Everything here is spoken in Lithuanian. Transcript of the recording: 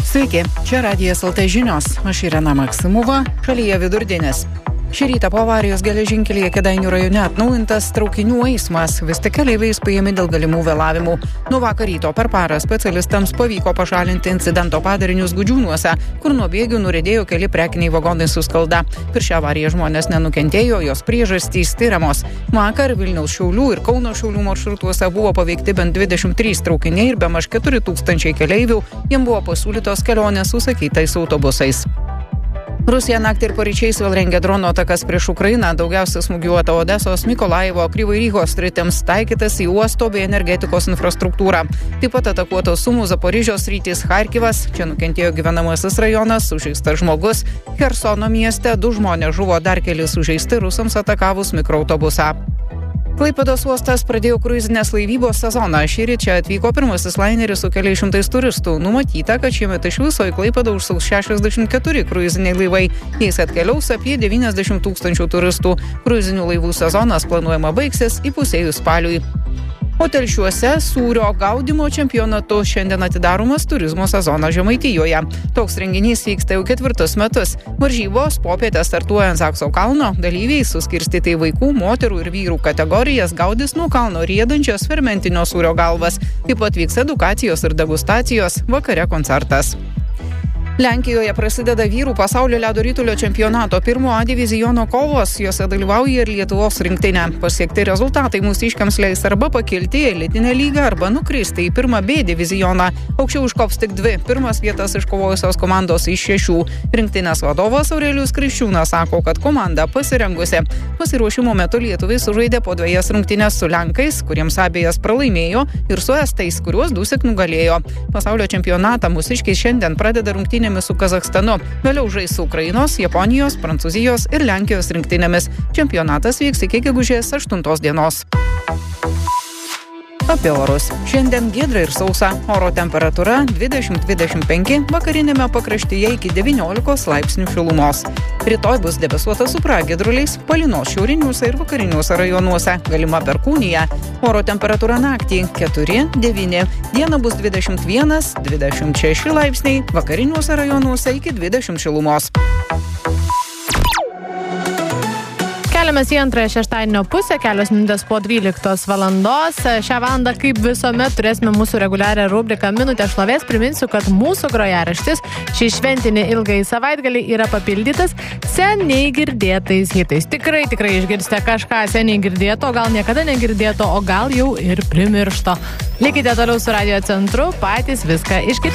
Sveiki, čia Radijas LT žinios. Aš Irena Maksimova, šalyje vidurdienis. Šį rytą po avarijos geležinkelyje Kėdainių rajone atnaujintas traukinių eismas. Vis tik keleiviai įspėjami dėl galimų vėlavimų. Nuo vakar ryto per parą specialistams pavyko pašalinti incidento padarinius Gudžiūnuose, kur nuo bėgių nuriedėjo keli prekiniai vagonai su skalda. Per šią avariją žmonės nenukentėjo, jos priežastys tiriamos. Vakar Vilniaus Šiaulių ir Kauno Šiaulių maršrutuose buvo paveikti bent 23 traukiniai ir bemaž 4000 keleivių. Jiems buvo pasiūlytos kelionės užsakytais autobusais. Rusija naktį ir paryčiais vėl rengia dronų atakas prieš Ukrainą, daugiausia smūgiuota Odesos, Mykolajivo, Kryvai Rygos sritims, taikytas į uosto bei energetikos infrastruktūrą. Taip pat atakuotos Sumų, Zaporižės sritys, Charkivas, čia nukentėjo gyvenamasis rajonas, sužeistas žmogus. Chersono mieste 2 žmonės žuvo, dar keli sužeisti rusams atakavus mikroautobusą. Klaipėdos uostas pradėjo kruizinės laivybos sezoną. Šįryt čia atvyko pirmasis laineris su keliais šimtais turistų. Numatyta, kad šiemet iš viso į Klaipėdą užsuks 64 kruiziniai laivai. Jais atkeliaus apie 90 000 turistų. Kruizinių laivų sezonas planuojama baigsis įpusėjus spaliui. O Telšiuose sūrio gaudymo čempionatu šiandien atidaromas turizmo sezonas Žemaitijoje. Toks renginys vyksta jau 4 metus. Varžybos popietę startuojant Zakso kalno, dalyviai suskirstyti į vaikų, moterų ir vyrų kategorijas gaudys nuo kalno riedančios fermentinio sūrio galvas. Taip pat vyks edukacijos ir degustacijos, vakare koncertas. Lenkijoje prasideda vyrų pasaulio ledo ritulio čempionato 1 A diviziono kovos, jose dalyvauja ir Lietuvos rinktinė. Pasiekti rezultatai mūsiškiams leis arba pakilti į elitinę lygą, arba nukristi į 1 B divizioną. Aukščiau užkops tik 2 pirmas vietas iškovojusios komandos iš 6. Rinktinės vadovas Aurelijus Kriščiūnas sako, kad komanda pasirengusi. Pasiruošimo metu lietuviai sužaidė po 2 rungtynes su lenkais, kuriems abejas pralaimėjo, ir su estais, kuriuos 2 nugalėjo. Pasaulio čempionatą mūsiškiai šiandien pradeda rungtynės su Kazachstanu. Vėliau žais su Ukrainos, Japonijos, Prancūzijos ir Lenkijos rinktinėmis. Čempionatas vyks iki gegužės 8 dienos. Apie orus. Šiandien giedra ir sausa. Oro temperatūra 20-25, vakarinėme pakraštyje iki 19 laipsnių šilumos. Rytoj bus debesuota su pragiedruliais, palynos šiauriniuose ir vakariniuose rajonuose, galima perkūnija. Oro temperatūra naktį 4-9, dieną bus 21-26 laipsniai, vakariniuose rajonuose iki 20 šilumos. Keliamės į antrąją šeštadienio pusę, kelios minutės po 12 valandos. Šią valandą, kaip visuomet, turėsime mūsų reguliarią rubriką Minutė šlovės. Priminsiu, kad mūsų grojaraštis šį šventinį ilgąjį savaitgalį yra papildytas seniai girdėtais hitais. Tikrai išgirsite kažką seniai girdėto, gal niekada negirdėto, o gal jau ir primiršto. Likite toliau su Radio Centru, patys viską išgirsite.